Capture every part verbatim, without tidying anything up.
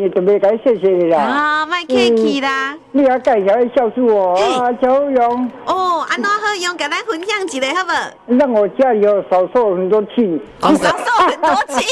你准备该谢谢你啦。 啊，卖客气啦。 你要介绍孝顺我啊，小勇。 哦，安怎好用？跟咱分享一下好不？ 让我家里有少受很多气。 哦，少受很多气。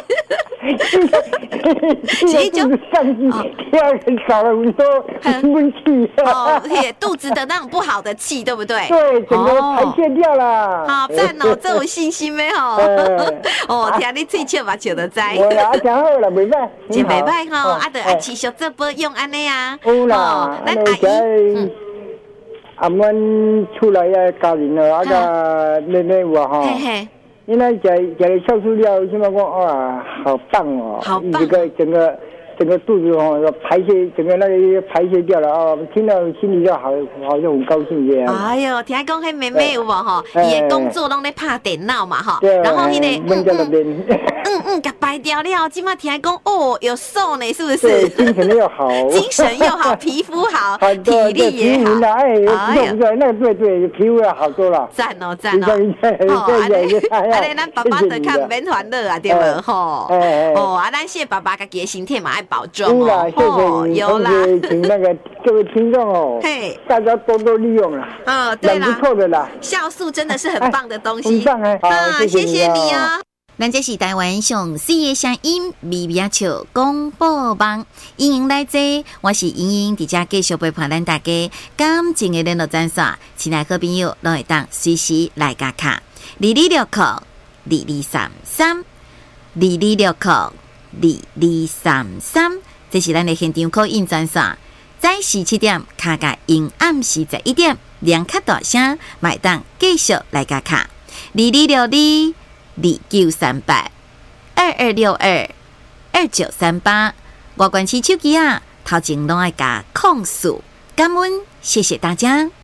其实就是上气，第二个少了很多闷气。 哦，也肚子的那种不好的气，对不对？ 对，整个排泄掉了。 好赞哦，这有信心没吼？哦，听你吹笑嘛，笑得知。 我啦，真好啦，袂歹， 真袂歹吼，啊，得爱持续做保养安尼啊。 有啦，咱阿姨，阿阮厝内个家人哦，啊个妹妹有啊吼。嘿嘿。因为食食了酵素料，起码讲哇，好棒哦！ 好棒！ 这个整个整个肚子哦，排泄整个那个排泄掉了哦，听到心里就好，好像很高兴这样。 哎呦，听讲迄妹妹有无吼？伊的工作拢咧拍电脑嘛吼，然后迄个嗯嗯嗯嗯，甲排掉了，今麦听讲哦，有瘦呢，是不是？ 对，精神又好， 精神又好，皮肤好，体力也好。 哎，不错，那个对对，皮肤要好多了。 赞哦赞哦！哦，安尼安尼，咱爸爸得看免烦恼啊，对无吼？哦，啊，咱谢爸爸家己的身体嘛爱保重哦。 哦，有啦，请那个各位听众哦，嘿，大家多多利用啦。嗯，对啦，不错的啦。 酵素真的是很棒的东西。 很棒哎，好，谢谢你哦。咱这是台湾上水的声音，微微笑广播网，欢迎来坐，我是莹莹，伫遮继续陪伴咱大家感情的联络专线，亲爱好朋友，拢会当随时来加卡，二二六扣二二三三，二二六扣二二三三，这是咱的现场call in专线，早时七点卡甲因暗时十一点，两卡大声，买当继续来加卡，二二六二。二九三八二二六二二九三八，我关起手机啊，头前拢爱加控诉，感恩，谢谢大家。